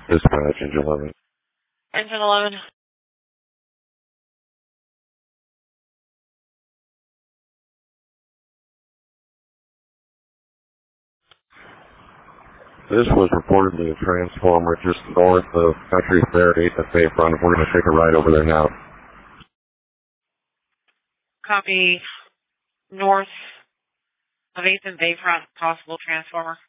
Dispatch, Engine 11. Engine 11. This was reportedly a transformer just north of Country Fair 8th at Bayfront. We're going to take a ride over there now. Copy. North of 8th and Bayfront, possible transformer.